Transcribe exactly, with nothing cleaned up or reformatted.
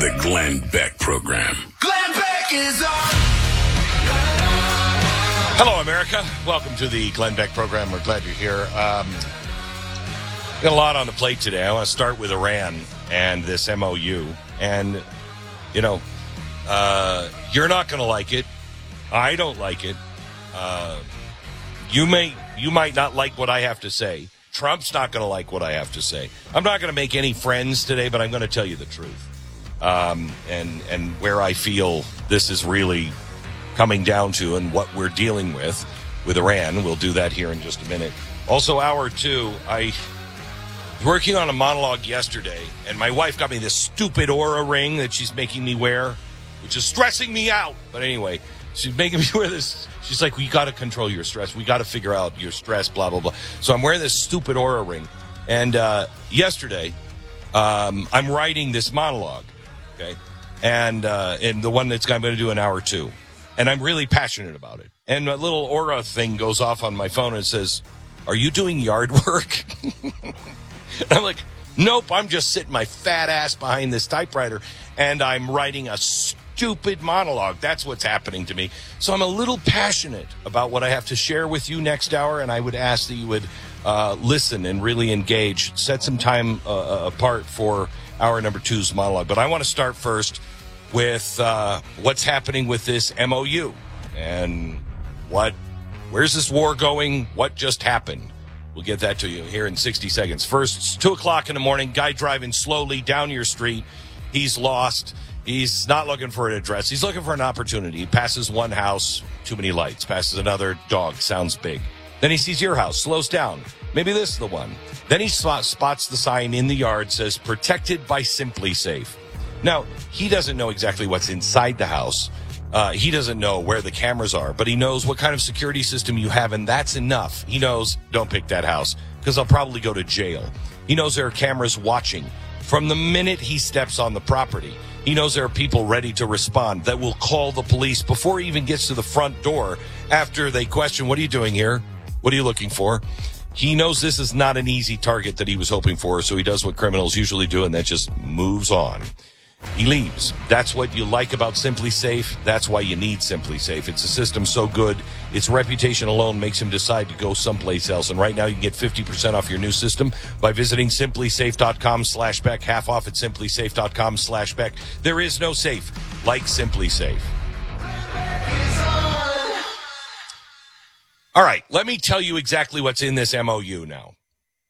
The Glenn Beck Program. Glenn Beck is on. Hello, America. Welcome to the Glenn Beck Program. We're glad you're here. Um, got a lot on the plate today. I want to start with Iran and this M O U. And, you know, uh, you're not going to like it. I don't like it. Uh, you may, you might not like what I have to say. Trump's not going to like what I have to say. I'm not going to make any friends today, but I'm going to tell you the truth. Um, and, and where I feel this is really coming down to and what we're dealing with with Iran. We'll do that here in just a minute. Also, hour two, I was working on a monologue yesterday, and my wife got me this stupid Aura ring that she's making me wear, which is stressing me out. But anyway, she's making me wear this. She's like, we got to control your stress. We got to figure out your stress, blah, blah, blah. So I'm wearing this stupid Aura ring. And uh, yesterday, um, I'm writing this monologue, okay? And, uh, and the one that's I'm going to do in hour two. And I'm really passionate about it. And a little Aura thing goes off on my phone and says, are you doing yard work? I'm like, nope, I'm just sitting my fat ass behind this typewriter, and I'm writing a stupid monologue. That's what's happening to me. So I'm a little passionate about what I have to share with you next hour, and I would ask that you would uh, listen and really engage. Set some time uh, apart for hour number two's monologue. But I want to start first with uh, what's happening with this M O U and what, where's this war going? What just happened? We'll get that to you here in sixty seconds. First, it's two o'clock in the morning, guy driving slowly down your street. He's lost. He's not looking for an address. He's looking for an opportunity. He passes one house, too many lights. Passes another, dog, sounds big. Then he sees your house, slows down. Maybe this is the one. Then he spot, spots the sign in the yard, says, protected by Simply Safe. Now, he doesn't know exactly what's inside the house. Uh, he doesn't know where the cameras are, but he knows what kind of security system you have, and that's enough. He knows, don't pick that house, because I'll probably go to jail. He knows there are cameras watching from the minute he steps on the property. He knows there are people ready to respond that will call the police before he even gets to the front door after they question, what are you doing here? What are you looking for? He knows this is not an easy target that he was hoping for, so he does what criminals usually do, and that just moves on. He leaves. That's what you like about Simply Safe. That's why you need Simply Safe. It's a system so good, its reputation alone makes him decide to go someplace else. And right now you can get fifty percent off your new system by visiting simplysafe.com slash Beck. Half off at simplysafe.com slash Beck. There is no safe like Simply Safe. All right, let me tell you exactly what's in this M O U now.